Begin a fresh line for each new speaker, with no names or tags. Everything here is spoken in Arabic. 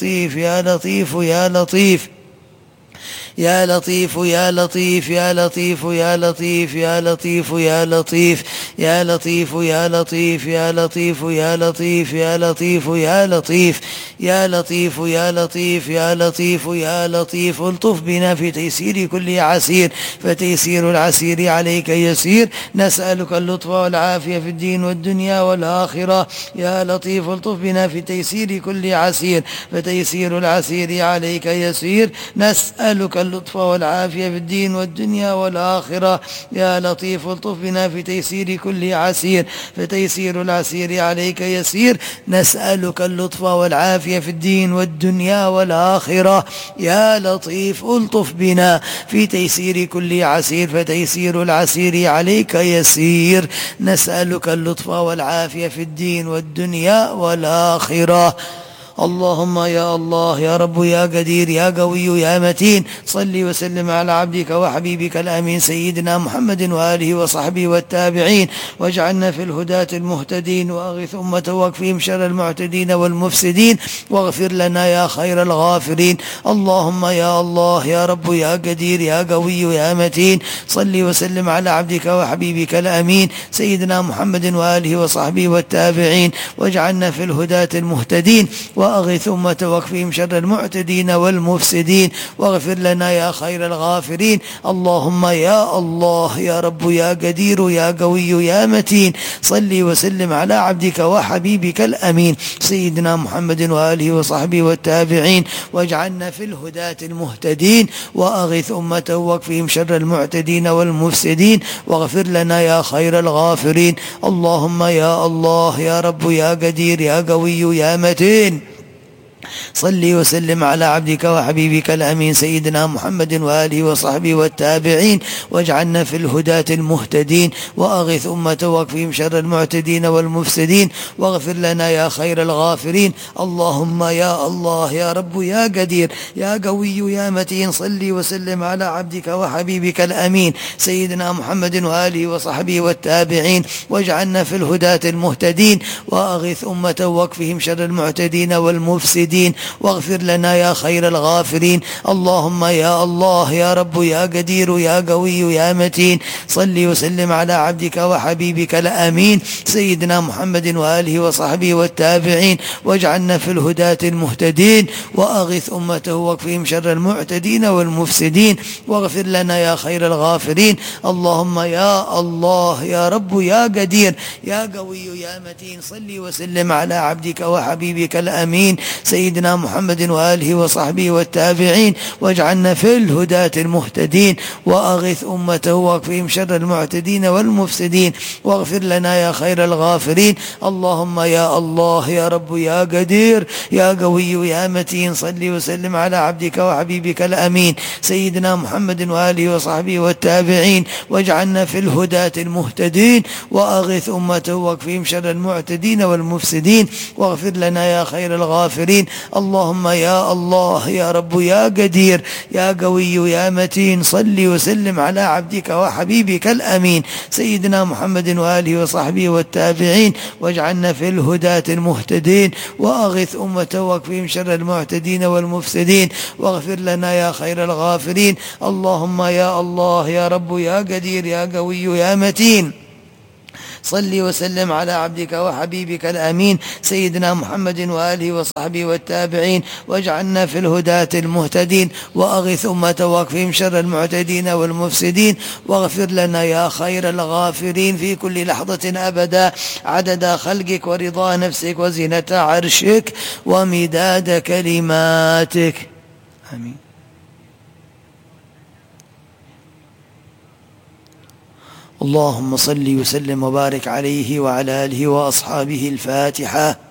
لطيف يا لطيف يا لطيف يا لطيف يا لطيف يا لطيف يا لطيف يا لطيف يا لطيف يا لطيف يا لطيف يا لطيف يا لطيف يا لطيف يا لطيف يا لطيف يا لطيف يا لطيف يا لطيف الطف بنا في تيسير كل عسير فتيسير العسير عليك يسير نسألك اللطف والعافية في الدين والدنيا والآخرة يا لطيف الطف بنا في تيسير كل عسير فتيسير العسير عليك يسير نسألك اللطف والعافية في الدين والدنيا والآخرة يا لطيف الطف بنا في تيسير كل عسير فتيسير العسير عليك يسير نسألك اللطف والعافية في الدين والدنيا والآخرة يا لطيف الطف بنا في تيسير كل عسير فتيسير العسير عليك يسير نسألك اللطف والعافية في الدين والدنيا والآخرة. اللهم يا الله يا رب يا قدير يا قوي يا متين صل وسلم على عبدك وحبيبك الأمين سيدنا محمد وآله وصحبه والتابعين واجعلنا في الهداة المهتدين وأغث أمته واكفهم شر المعتدين والمفسدين واغفر لنا يا خير الغافرين. اللهم يا الله يا رب يا قدير يا قوي يا متين صل وسلم على عبدك وحبيبك الأمين سيدنا محمد وآله وصحبه والتابعين واجعلنا في الهداة المهتدين وأغث أمته واكفهم شر المعتدين والمفسدين واغفر لنا يا خير الغافرين. اللهم يا الله يا رب يا قدير يا قوي يا متين صل وسلم على عبدك وحبيبك الأمين سيدنا محمد وآله وصحبه والتابعين واجعلنا في الهداة المهتدين وأغث أمته واكفهم شر المعتدين والمفسدين واغفر لنا يا خير الغافرين. اللهم يا الله يا رب يا قدير يا قوي يا متين صل وسلم على عبدك وحبيبك الأمين سيدنا محمد وآله وصحبه والتابعين واجعلنا في الهداة المهتدين وأغث أمته واكفهم شر المعتدين والمفسدين واغفر لنا يا خير الغافرين. اللهم يا الله يا رب يا قدير يا قوي يا متين صل وسلم على عبدك وحبيبك الأمين سيدنا محمد وآله وصحبه والتابعين واجعلنا في الهداة المهتدين وأغث أمته واكفهم شر المعتدين والمفسدين واغفر لنا يا خير الغافرين. اللهم يا الله يا رب يا قدير يا قوي يا متين صل وسلم على عبدك وحبيبك الأمين سيدنا محمد وآله وصحبه والتابعين واجعلنا في الهداة المهتدين وأغث أمته واكفهم شر المعتدين والمفسدين واغفر لنا يا خير الغافرين. اللهم يا الله يا رب يا قدير يا قوي يا متين صل وسلم على عبدك وحبيبك الأمين سيدنا محمد وآله وصحبه والتابعين واجعلنا في الهداة المهتدين وأغث أمته واكفهم شر المعتدين والمفسدين واغفر لنا يا خير الغافرين. اللهم يا الله يا رب يا قدير يا قوي يا متين صل وسلم على عبدك وحبيبك الأمين سيدنا محمد وآله وصحبه والتابعين واجعلنا في الهداة المهتدين وأغث أمته واكفهم شر المعتدين والمفسدين واغفر لنا يا خير الغافرين. اللهم يا الله يا رب يا قدير يا قوي يا متين صل وسلم على عبدك وحبيبك الأمين سيدنا محمد وآله وصحبه والتابعين واجعلنا في الهداة المهتدين وأغث أمته واكفهم شر المعتدين والمفسدين واغفر لنا يا خير الغافرين. اللهم يا الله يا رب يا قدير يا قوي يا متين صل وسلم على عبدك وحبيبك الأمين سيدنا محمد وآله وصحبه والتابعين واجعلنا في الهداة المهتدين وأغث أمته واكفهم شر المعتدين والمفسدين واغفر لنا يا خير الغافرين في كل لحظة أبدا عدد خلقك ورضا نفسك وزنة عرشك ومداد كلماتك آمين. اللهم صل وسلم وبارك عليه وعلى آله وأصحابه. الفاتحة.